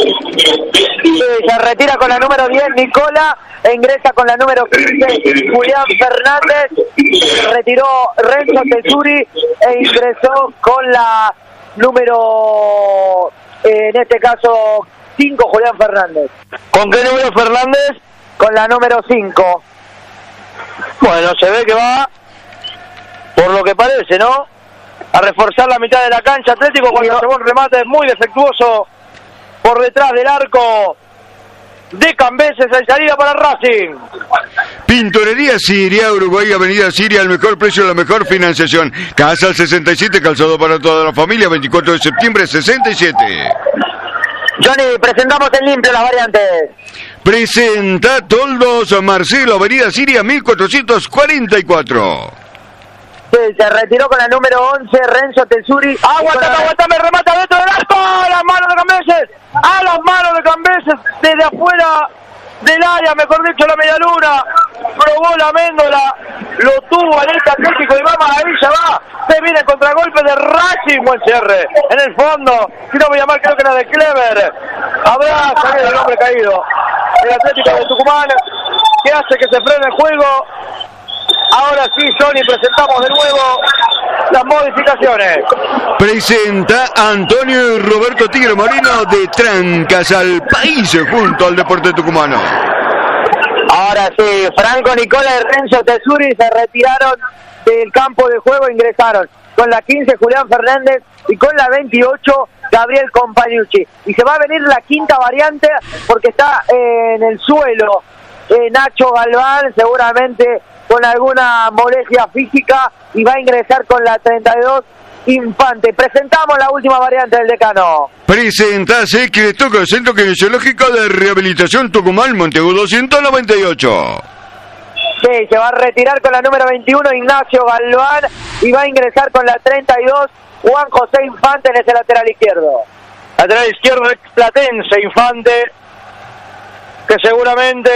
Speaker 1: Se retira con la número 10 Nicola, e ingresa con la número 15 Julián Fernández. Retiró Renzo Tesuri e ingresó con la número, en este caso 5, Julián Fernández.
Speaker 3: ¿Con qué número Fernández?
Speaker 1: Con la número 5.
Speaker 3: Bueno, se ve que va, por lo que parece, ¿no?, a reforzar la mitad de la cancha. Atlético cuando se va un remate muy defectuoso por detrás del arco de Cambeses, en salida para Racing.
Speaker 2: Pintorería Siria, Uruguay, Avenida Siria, el mejor precio, la mejor financiación. Casa al 67, calzado para toda la familia, 24 de septiembre 67.
Speaker 1: Johnny, presentamos en limpio las variantes.
Speaker 2: Presenta Toldos Marcelo, Avenida Siria 1444.
Speaker 1: Sí, se retiró con la número 11 Renzo Tesuri.
Speaker 3: Aguantame, remata dentro del arco. A las manos de Cambeses, desde afuera del área, mejor dicho, la medialuna. Probó la Méndola, lo tuvo al Atlético y va Maravilla, va. Se viene el contragolpe de Racing, buen cierre. En el fondo, si no voy a llamar, creo que era de Clever. Habrá salido el hombre caído. El Atlético de Tucumán, que hace que se frene el juego. Ahora sí, Sony, presentamos de nuevo las modificaciones.
Speaker 2: Presenta Antonio y Roberto Tigre Moreno de Trancas al País junto al Deporte Tucumano.
Speaker 1: Ahora sí, Franco Nicola y Renzo Tesuri se retiraron del campo de juego, ingresaron con la 15 Julián Fernández y con la 28 Gabriel Compagnucci. Y se va a venir la quinta variante porque está en el suelo Nacho Galván, seguramente con alguna molestia física, y va a ingresar con la 32 Infante. Presentamos la última variante del decano.
Speaker 2: Presenta Secretoco, Centro Kinesiológico de Rehabilitación Tucumán, Monteagudo 198.
Speaker 1: Sí, se va a retirar con la número 21 Ignacio Galván y va a ingresar con la 32 Juan José Infante en ese lateral izquierdo.
Speaker 3: Lateral izquierdo ex Platense, Infante, que seguramente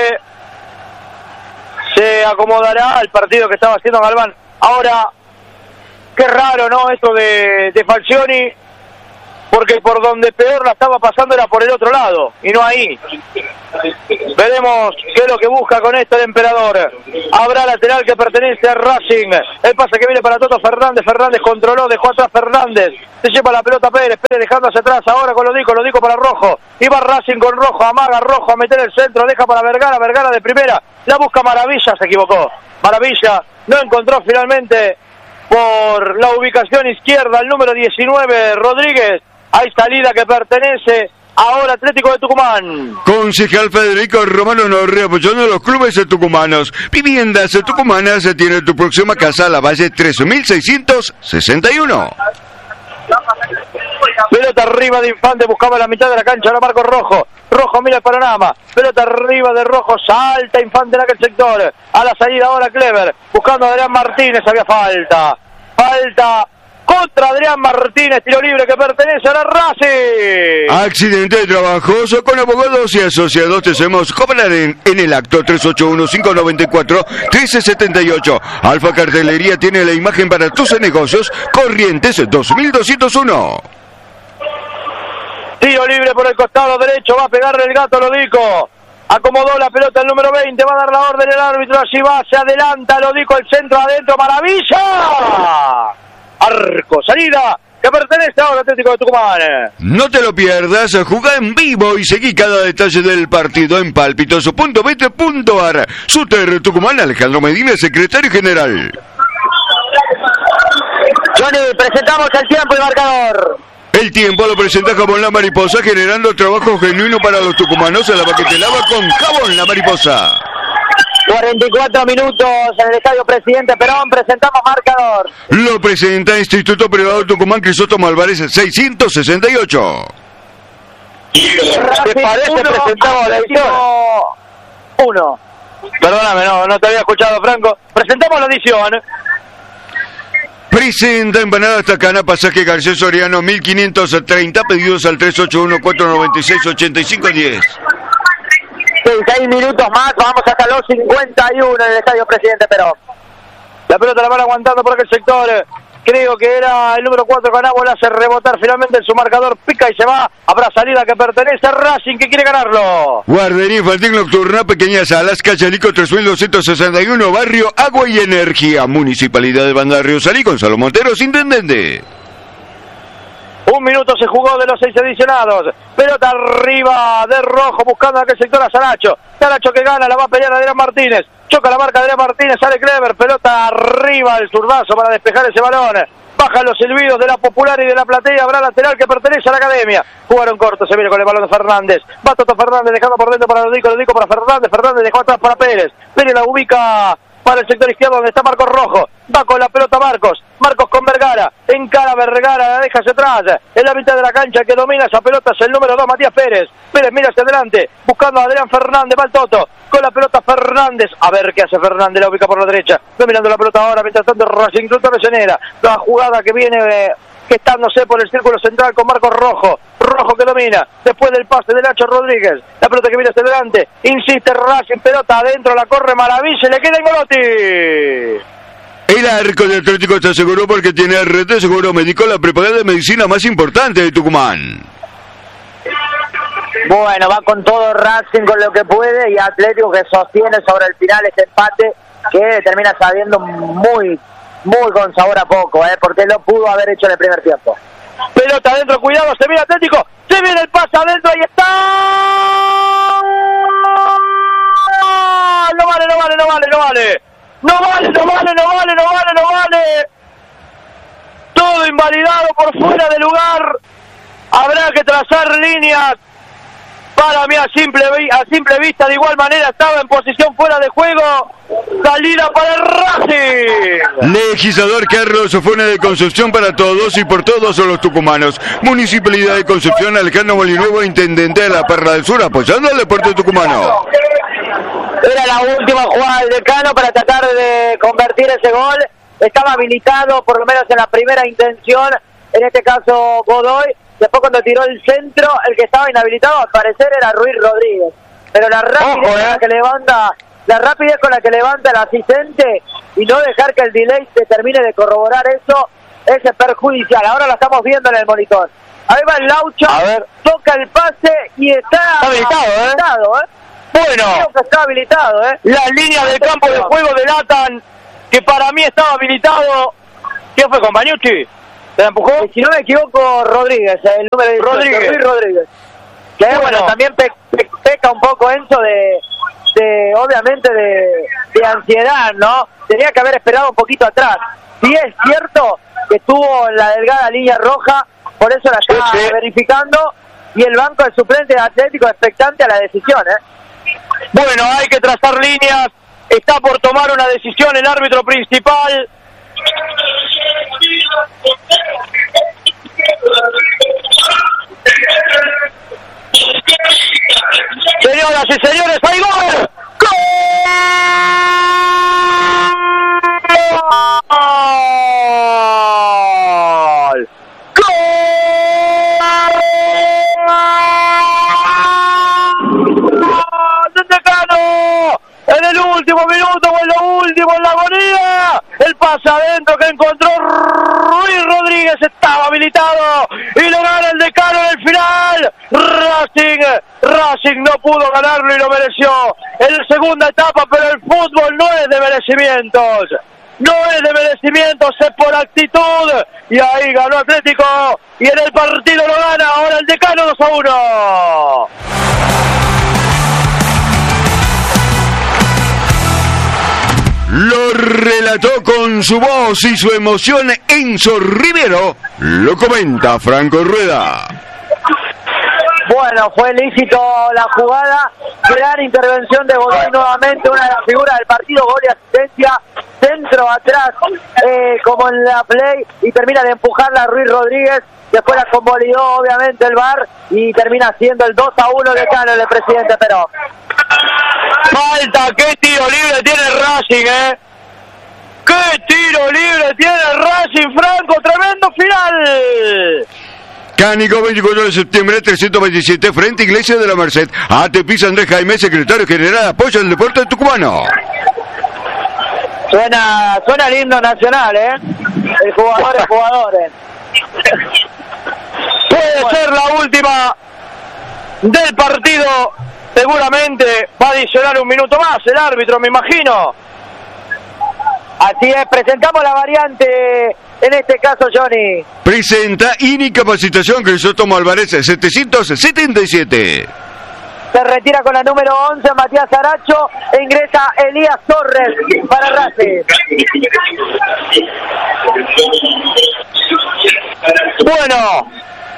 Speaker 3: se acomodará al partido que estaba haciendo Galván. Ahora, qué raro, ¿no? Esto de Falcioni, porque por donde peor la estaba pasando era por el otro lado, y no ahí. Veremos qué es lo que busca con esto el emperador. Habrá lateral que pertenece a Racing. El pase que viene para Toto Fernández. Fernández controló, dejó atrás Fernández. Se lleva la pelota Pérez. Pérez dejando hacia atrás. Ahora con Lodico para Rojo. Y va Racing con Rojo. Amaga Rojo a meter el centro. Deja para Vergara. Vergara de primera. La busca Maravilla. Se equivocó. Maravilla no encontró finalmente por la ubicación izquierda el número 19 Rodríguez. Hay salida que pertenece ahora Atlético de Tucumán.
Speaker 2: Concejal Federico Romano Norre, apoyando a los clubes tucumanos. Viviendas Tucumanas, tiene tu próxima casa a la Valle 3661.
Speaker 3: Pelota arriba de Infante, buscaba la mitad de la cancha, ahora Marcos Rojo. Rojo mira el panorama, pelota arriba de Rojo, salta Infante en aquel sector. A la salida ahora Clever, buscando a Adrián Martínez, había falta contra Adrián Martínez, tiro libre que pertenece a la Racing.
Speaker 2: Accidente trabajoso con abogados y asociados. Te hacemos cobrar en el acto 381-594-1378. Alfa Cartelería tiene la imagen para tus negocios. Corrientes 2201.
Speaker 3: Tiro libre por el costado derecho, va a pegarle el gato Lodico. Acomodó la pelota el número 20, va a dar la orden el árbitro, allí va, se adelanta Lodico, el centro adentro, maravilla. Arco, salida, que pertenece ahora al Atlético de Tucumán.
Speaker 2: No te lo pierdas, juega en vivo y seguí cada detalle del partido en palpitoso.bet.ar. Suter Tucumán, Alejandro Medina, secretario general.
Speaker 1: Johnny, presentamos el tiempo y marcador.
Speaker 2: El tiempo lo presenta Jabón La Mariposa, generando trabajo genuino para los tucumanos. A la baquete lava con Jabón La Mariposa.
Speaker 1: 44 minutos en el Estadio Presidente Perón, presentamos marcador.
Speaker 2: Lo presenta Instituto Privado Tucumán Crisóstomo Álvarez 668.
Speaker 3: ¿Te parece presentamos la edición?
Speaker 1: 1.
Speaker 3: Perdóname, no te había escuchado, Franco. Presentamos la edición.
Speaker 2: Presenta Empanadas Tacana, pasaje García Soriano 1530, pedidos al 381-496-8510.
Speaker 1: 6 minutos más, vamos hasta los 51 en el Estadio Presidente Perón.
Speaker 3: La pelota la van aguantando por aquel sector. Creo que era el número 4 Canabo, la hace rebotar finalmente en su marcador, pica y se va. Habrá salida que pertenece a Racing, que quiere ganarlo.
Speaker 2: Guardería Infantil Nocturna, Pequeñas Salas, Cachalico 3261, Barrio Agua y Energía, Municipalidad de Banda Río Salí, Gonzalo Monteros, intendente.
Speaker 3: 1 minuto se jugó de los 6 adicionados. Pelota arriba de Rojo, buscando a aquel sector a Saracho. Saracho que gana, la va a pelear Adrián Martínez. Choca la marca de Adrián Martínez, sale Clever. Pelota arriba del zurdazo para despejar ese balón. Bajan los silbidos de la Popular y de la Platea. Habrá lateral que pertenece a la Academia. Jugaron corto, se viene con el balón de Fernández. Va Toto Fernández dejando por dentro para Lodico para Fernández. Fernández dejó atrás para Pérez. Pérez la ubica para el sector izquierdo donde está Marcos Rojo. Va con la pelota Marcos con Vergara, encara Vergara, la deja hacia atrás, en la mitad de la cancha que domina esa pelota es el número 2 Matías Pérez. Pérez mira hacia adelante, buscando a Adrián Fernández, va el Toto, con la pelota Fernández, a ver qué hace Fernández, la ubica por la derecha, dominando la pelota ahora, mientras tanto Racing Club Avellaneda, la jugada que viene gestándose por el círculo central con Marcos Rojo que domina, después del pase de Nacho Rodríguez, la pelota que viene hacia adelante, insiste Racing, pelota adentro, la corre Maravilla, y le queda en Golotti.
Speaker 2: El arco de Atlético está seguro porque tiene red de seguro médico, la preparada de medicina más importante de Tucumán.
Speaker 1: Bueno, va con todo Racing con lo que puede y Atlético que sostiene sobre el final este empate que termina sabiendo muy con sabor a poco, porque lo pudo haber hecho en el primer tiempo.
Speaker 3: Pelota adentro, cuidado, se viene Atlético, se viene el pase adentro, ahí está. No vale. No vale. Todo invalidado por fuera de lugar. Habrá que trazar líneas. Para mí a simple vista, de igual manera estaba en posición fuera de juego. Salida para el Racing.
Speaker 2: Legislador Carlos Sofone de Concepción para todos y por todos los tucumanos. Municipalidad de Concepción, Alejandro Molinuevo, intendente de la Perla del Sur, apoyando al deporte tucumano.
Speaker 1: Era la última jugada del Decano para tratar de convertir ese gol. Estaba habilitado, por lo menos en la primera intención, en este caso Godoy. Después cuando tiró el centro, el que estaba inhabilitado al parecer era Ruiz Rodríguez. Pero la rapidez con la que levanta el asistente y no dejar que el delay se termine de corroborar eso es perjudicial. Ahora la estamos viendo en el monitor. Ahí va el Laucho, toca el pase y está habilitado,
Speaker 3: Bueno,
Speaker 1: creo que está habilitado,
Speaker 3: las líneas del campo de juego delatan que para mí estaba habilitado. ¿Quién fue, con Bañucci? ¿Se la empujó?
Speaker 1: Si no me equivoco, Rodríguez, el número 18,
Speaker 3: Rodríguez.
Speaker 1: Luis Rodríguez. Que bueno, también peca un poco Enzo obviamente de ansiedad, ¿no? Tenía que haber esperado un poquito atrás. Sí es cierto que estuvo en la delgada línea roja, por eso la está verificando, y el banco de suplentes de Atlético expectante a la decisión,
Speaker 3: Bueno, hay que trazar líneas, está por tomar una decisión el árbitro principal. Señoras y señores, ¡hay gol! ¡Gol! En el último minuto, o en lo último, en la agonía, el pase adentro que encontró Ruiz Rodríguez estaba habilitado y lo gana el Decano en el final. Racing no pudo ganarlo y lo mereció en la segunda etapa, pero el fútbol no es de merecimientos. No es de merecimientos, es por actitud. Y ahí ganó Atlético y en el partido lo gana ahora el Decano 2-1.
Speaker 2: Lo relató con su voz y su emoción Enzo Rivero. Lo comenta Franco Rueda.
Speaker 1: Bueno, fue lícito la jugada, gran intervención de Godoy nuevamente, una de las figuras del partido, gol y asistencia, centro atrás, como en la play, y termina de empujarla a Ruiz Rodríguez, después la convalidó obviamente el VAR, y termina siendo el 2-1 de Cano, el presidente Perón.
Speaker 3: Falta, qué tiro libre tiene Racing, qué tiro libre tiene Racing, Franco, tremendo final.
Speaker 2: Cánico, 24 de septiembre, 327, frente a Iglesia de la Merced. ATP Andrés Jaime, secretario general, apoya el deporte tucumano.
Speaker 1: Suena el himno nacional, El jugadores.
Speaker 3: Puede ser la última del partido. Seguramente va a adicionar un minuto más el árbitro, me imagino.
Speaker 1: Así es, presentamos la variante, en este caso, Johnny.
Speaker 2: Presenta incapacitación Crisóstomo Álvarez, 777.
Speaker 1: Se retira con la número 11 Matías Aracho e ingresa Elías Torres para Racing.
Speaker 3: Bueno,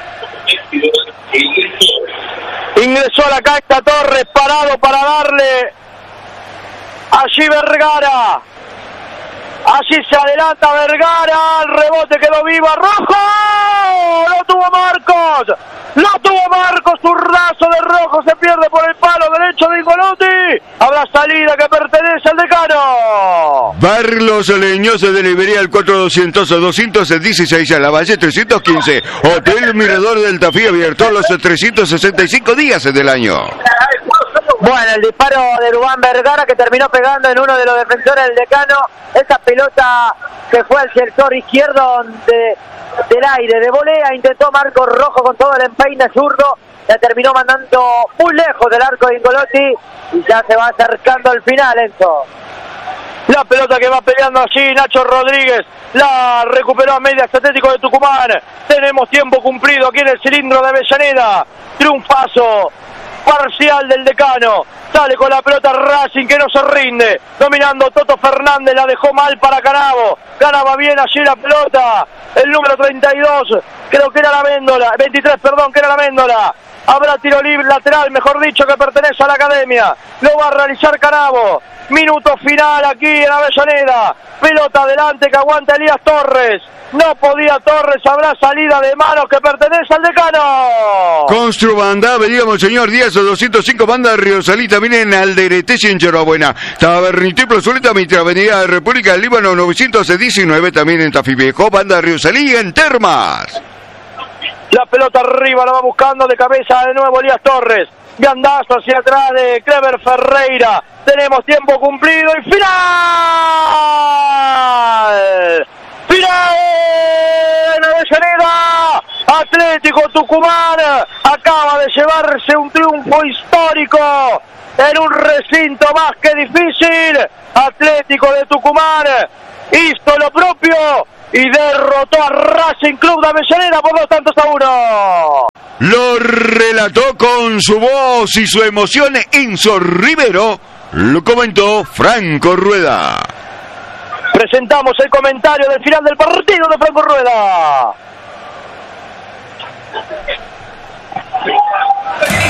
Speaker 3: ingresó a la cancha Torres, parado para darle allí Vergara. Allí se adelanta Vergara, el rebote quedó viva, Rojo, lo tuvo Marcos, zurdazo de Rojo, se pierde por el palo derecho de Ingolotti, habrá salida que pertenece al Decano.
Speaker 2: Barlos Leñoso de Liberia, el 4200-216 a la Valle 315, Hotel Mirador del Tafí abierto los 365 días del año.
Speaker 1: Bueno, el disparo de Dubán Vergara que terminó pegando en uno de los defensores del Decano. Esa pelota que fue al sector izquierdo del aire, de volea, intentó Marcos Rojo con todo el empeine zurdo, la terminó mandando muy lejos del arco de Ingolotti y ya se va acercando el final, Enzo.
Speaker 3: La pelota que va peleando allí Nacho Rodríguez, la recuperó a medias Atlético de Tucumán. Tenemos tiempo cumplido aquí en el cilindro de Avellaneda. Triunfazo parcial del Decano, sale con la pelota Racing que no se rinde, dominando Toto Fernández, la dejó mal para Canavo, ganaba bien allí la pelota, el número 32, creo que era la Méndola, 23, perdón, que era la Méndola, habrá tiro libre lateral, mejor dicho, que pertenece a la Academia, lo va a realizar Canavo, minuto final aquí en Avellaneda, pelota adelante que aguanta Elías Torres, no podía Torres, habrá salida de manos que pertenece al Decano.
Speaker 2: Construbanda, Avenida Monseñor Díaz, 205, Banda Río Salí, también en Alderete, en Enhorabuena. Tabernité Plazoleta, Mitre, Avenida República del Líbano, 919, también en Tafí Viejo, Banda Río Salí, en Termas.
Speaker 3: La pelota arriba, la va buscando de cabeza de nuevo Elías Torres. Gandazo hacia atrás de Clever Ferreira. Tenemos tiempo cumplido y final. ¡Final en Avellaneda! Atlético Tucumán acaba de llevarse un triunfo histórico en un recinto más que difícil. Atlético de Tucumán hizo lo propio y derrotó a Racing Club de Avellaneda por 2-1.
Speaker 2: Lo relató con su voz y su emoción Enzo Rivero. Lo comentó Franco Rueda.
Speaker 3: Presentamos el comentario del final del partido de Franco Rueda.